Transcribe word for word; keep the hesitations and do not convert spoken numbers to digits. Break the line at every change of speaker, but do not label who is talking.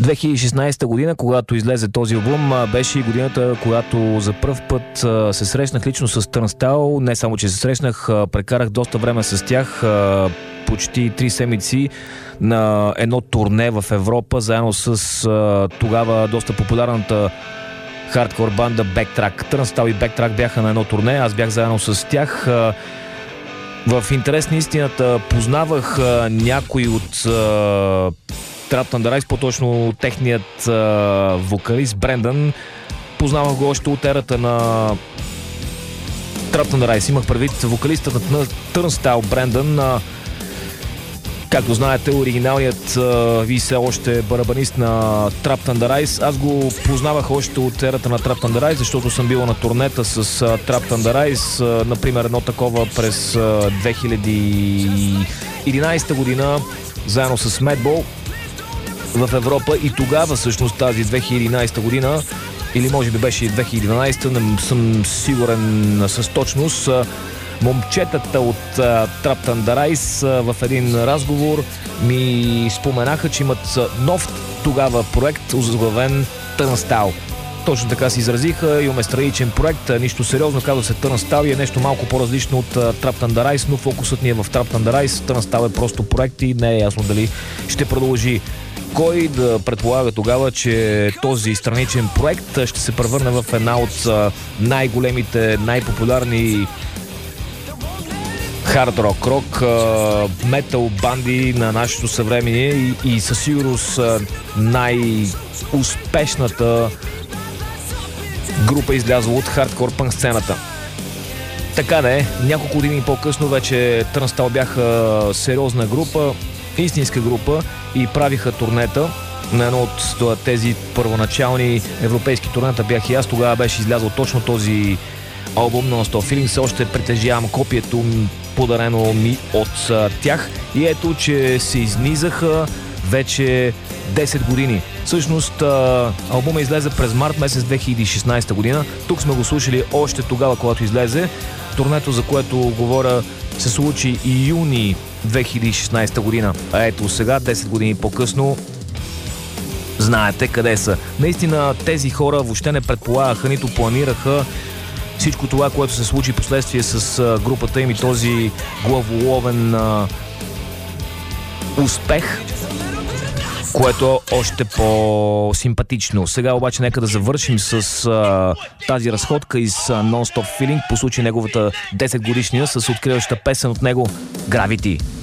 две хиляди и шестнадесета година, когато излезе този албум, беше и годината, когато за пръв път се срещнах лично с Turnstile. Не само, че се срещнах, прекарах доста време с тях, почти три седмици на едно турне в Европа, заедно с тогава доста популярната хардкор банда Backtrack. Turnstile и Backtrack бяха на едно турне, аз бях заедно с тях. В интерес на истината познавах някой от Trapped Under Ice, по-точно техният а, вокалист Брендан. Познавах го още от ерата на Trapped Under Ice. Имах предвид вокалистът на Turnstile Брендан. А, както знаете, оригиналният а, и все още барабанист на Trapped Under Ice. Аз го познавах още от ерата на Trapped Under Ice, защото съм бил на турнета с а, Trapped Under Ice. А, например, едно такова през а, две хиляди и единадесета година, заедно с Madball в Европа, и тогава всъщност тази две хиляди и единадесета година, или може би беше и две хиляди и дванадесета, не съм сигурен с точност, момчетата от Trapped Under Ice в един разговор ми споменаха, че имат нов тогава проект, озаглавен Turnstile. Точно така се изразиха, имаме страничен проект, нищо сериозно, казва се Turnstile и е нещо малко по-различно от Trapped Under Ice, но фокусът ни е в Trapped Under Ice. Turnstile е просто проект и не е ясно дали ще продължи. Кой да предполага тогава, че този страничен проект ще се превърне в една от най-големите, най-популярни хард рок, рок, метал банди на нашето съвремие и, и със сигурност най-успешната група излязла от хардкор пънк сцената. Така не, няколко години по-късно вече Turnstile бяха сериозна група, истинска група и правиха турнета. На едно от тези първоначални европейски турнета бях и аз. Тогава беше излязъл точно този албум на Non-Stop Feeling. Все още притежавам копието, подарено ми от тях. И ето, че се изнизаха вече десет години. Всъщност албумът излезе през март месец две хиляди и шестнадесета година. Тук сме го слушали още тогава, когато излезе. Турнето, за което говоря, се случи и юни две хиляди и шестнадесета година. А ето сега, десет години по-късно, знаете къде са. Наистина тези хора въобще не предполагаха, нито планираха всичко това, което се случи последствие с групата им и този главоловен а, успех, което е още по-симпатично. Сега обаче нека да завършим с а, тази разходка из Non-Stop Feeling по случай неговата десет годишнина с откриваща песен от него Gravity.